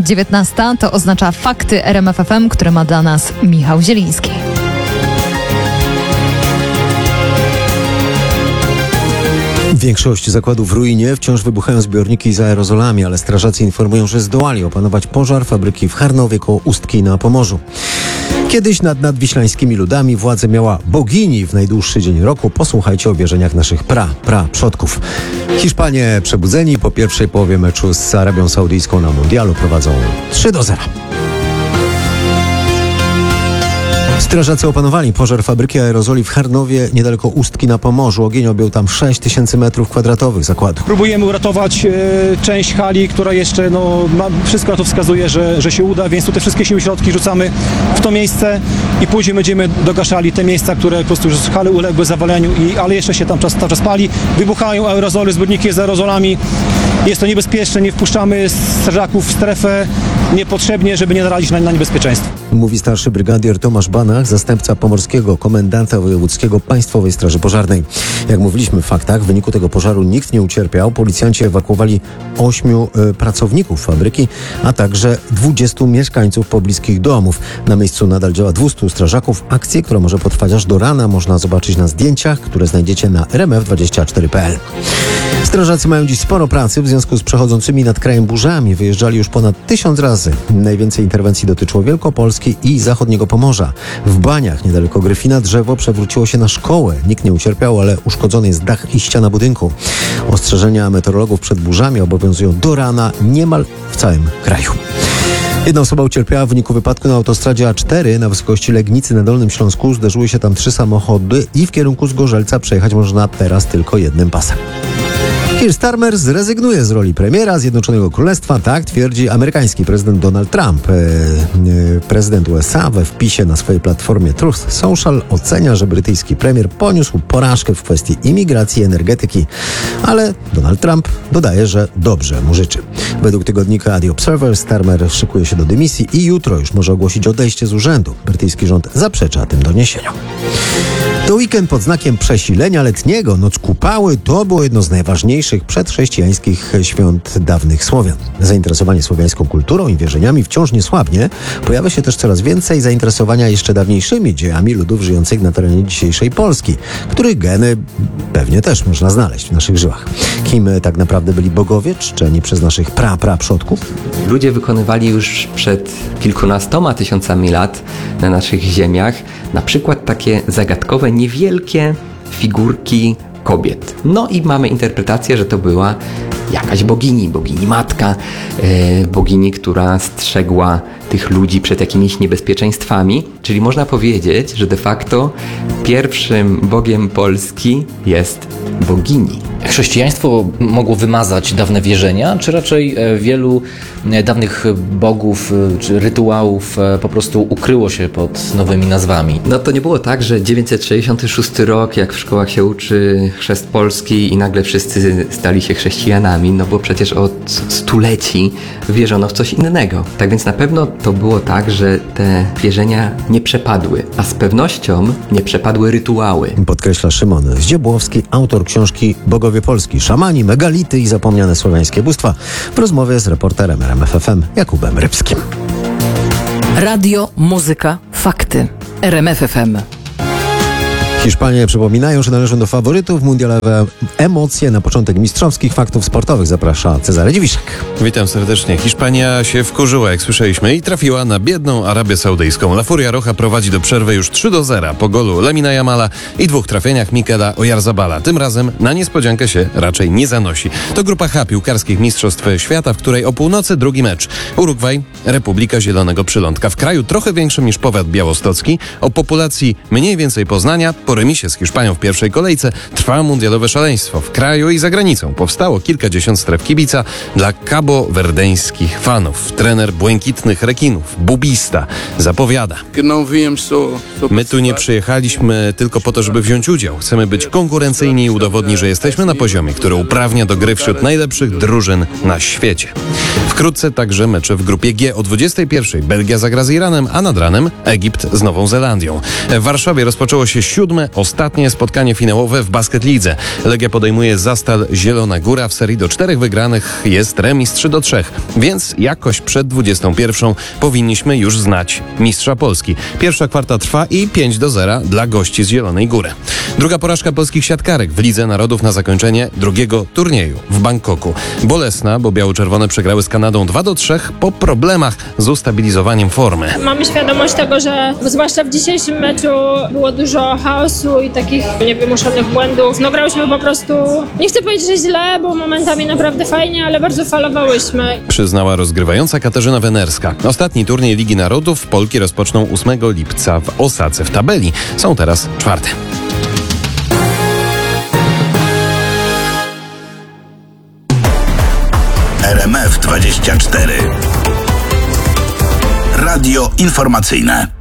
19. To oznacza fakty RMF FM, które ma dla nas Michał Zieliński. Większość zakładów w ruinie, wciąż wybuchają zbiorniki z aerozolami, ale strażacy informują, że zdołali opanować pożar fabryki w Charnowie koło Ustki na Pomorzu. Kiedyś nad nadwiślańskimi ludami władzę miała bogini w najdłuższy dzień roku. Posłuchajcie o wierzeniach naszych przodków. Hiszpanie przebudzeni po pierwszej połowie meczu z Arabią Saudyjską na mundialu prowadzą 3-0. Strażacy opanowali pożar fabryki aerozoli w Charnowie niedaleko Ustki na Pomorzu. Ogień objął tam 6000 m2 zakładu. Próbujemy uratować część hali, która jeszcze, wszystko na to wskazuje, że się uda, więc tutaj wszystkie siły, środki rzucamy w to miejsce i później będziemy dogaszali te miejsca, które po prostu już hale uległy zawaleniu, ale jeszcze się tam czas pali. Wybuchają aerozole, zbiorniki z aerozolami. Jest to niebezpieczne, nie wpuszczamy strażaków w strefę niepotrzebnie, żeby nie narazić na niebezpieczeństwo. Mówi starszy brygadier Tomasz Banach, zastępca pomorskiego komendanta wojewódzkiego Państwowej Straży Pożarnej. Jak mówiliśmy w faktach, w wyniku tego pożaru nikt nie ucierpiał. Policjanci ewakuowali 8 pracowników fabryki, a także 20 mieszkańców pobliskich domów. Na miejscu nadal działa 200 strażaków. Akcję, która może potrwać aż do rana, można zobaczyć na zdjęciach, które znajdziecie na rmf24.pl. Strażacy mają dziś sporo pracy w związku z przechodzącymi nad krajem burzami. Wyjeżdżali już ponad 1000 razy. Najwięcej interwencji dotyczyło Wielkopolski i zachodniego Pomorza. W Baniach, niedaleko Gryfina, drzewo przewróciło się na szkołę. Nikt nie ucierpiał, ale uszkodzony jest dach i ściana budynku. Ostrzeżenia meteorologów przed burzami obowiązują do rana niemal w całym kraju. Jedna osoba ucierpiała w wyniku wypadku na autostradzie A4 na wysokości Legnicy na Dolnym Śląsku. Zderzyły się tam 3 samochody i w kierunku Zgorzelca przejechać można teraz tylko jednym pasem. Keir Starmer zrezygnuje z roli premiera Zjednoczonego Królestwa, tak twierdzi amerykański prezydent Donald Trump. Prezydent USA we wpisie na swojej platformie Truth Social ocenia, że brytyjski premier poniósł porażkę w kwestii imigracji i energetyki, ale Donald Trump dodaje, że dobrze mu życzy. Według tygodnika The Observer Starmer szykuje się do dymisji i jutro już może ogłosić odejście z urzędu. Brytyjski rząd zaprzecza tym doniesieniom. To weekend pod znakiem przesilenia letniego. Noc Kupały to było jedno z najważniejszych przedchrześcijańskich świąt dawnych Słowian. Zainteresowanie słowiańską kulturą i wierzeniami wciąż nie słabnie. Pojawia się też coraz więcej zainteresowania jeszcze dawniejszymi dziejami ludów żyjących na terenie dzisiejszej Polski, których geny pewnie też można znaleźć w naszych żyłach. Kim tak naprawdę byli bogowie, czczeni przez naszych przodków? Ludzie wykonywali już przed kilkunastoma tysiącami lat na naszych ziemiach na przykład takie zagadkowe, niewielkie figurki kobiet. No i mamy interpretację, że to była jakaś bogini matka, bogini, która strzegła tych ludzi przed jakimiś niebezpieczeństwami. Czyli można powiedzieć, że de facto pierwszym bogiem Polski jest bogini. Chrześcijaństwo mogło wymazać dawne wierzenia, czy raczej wielu dawnych bogów czy rytuałów po prostu ukryło się pod nowymi nazwami? No to nie było tak, że 966 rok, jak w szkołach się uczy chrzest Polski i nagle wszyscy stali się chrześcijanami, no bo przecież od stuleci wierzono w coś innego. Tak więc na pewno to było tak, że te wierzenia nie przepadły, a z pewnością nie przepadły rytuały. Podkreśla Szymon Zdziebłowski, autor książki Bogowie Polski, szamani, megality i zapomniane słowiańskie bóstwa, w rozmowie z reporterem RMF FM Jakubem Rybskim. Radio, muzyka, fakty. RMF FM. Hiszpanie przypominają, że należą do faworytów. Mundialowe emocje na początek mistrzowskich faktów sportowych. Zaprasza Cezary Dziwiszek. Witam serdecznie. Hiszpania się wkurzyła, jak słyszeliśmy, i trafiła na biedną Arabię Saudyjską. La Furia Roja prowadzi do przerwy już 3-0 po golu Lamina Yamala i 2 trafieniach Mikela Oyarzabala. Tym razem na niespodziankę się raczej nie zanosi. To grupa H piłkarskich mistrzostw świata, w której o północy drugi mecz. Urugwaj, Republika Zielonego Przylądka. W kraju trochę większym niż powiat białostocki, o populacji mniej więcej Poznania, po remisie z Hiszpanią w pierwszej kolejce trwa mundialowe szaleństwo. W kraju i za granicą powstało kilkadziesiąt stref kibica dla kabowerdeńskich fanów. Trener Błękitnych Rekinów, Bubista, zapowiada: my tu nie przyjechaliśmy tylko po to, żeby wziąć udział. Chcemy być konkurencyjni i udowodnić, że jesteśmy na poziomie, który uprawnia do gry wśród najlepszych drużyn na świecie. W Wkrótce także mecze w grupie G. O 21:00 Belgia zagra z Iranem, a nad ranem Egipt z Nową Zelandią. W Warszawie rozpoczęło się 7. ostatnie spotkanie finałowe w Basket Lidze. Legia podejmuje Zastal Zielona Góra. W serii do 4 wygranych jest remis 3-3, więc jakoś przed 21:00 powinniśmy już znać mistrza Polski. Pierwsza kwarta trwa i 5-0 dla gości z Zielonej Góry. Druga porażka polskich siatkarek w Lidze Narodów na zakończenie drugiego turnieju w Bangkoku. Bolesna, bo biało-czerwone przegrały z Kanadą 2-3 po problemach z ustabilizowaniem formy. Mamy świadomość tego, że zwłaszcza w dzisiejszym meczu było dużo chaosu i takich niewymuszonych błędów. No grałyśmy po prostu, nie chcę powiedzieć, że źle, bo momentami naprawdę fajnie, ale bardzo falowałyśmy. Przyznała rozgrywająca Katarzyna Wenerska. Ostatni turniej Ligi Narodów Polki rozpoczną 8 lipca w Osace. W tabeli są teraz 4. RMF 24. Radio informacyjne.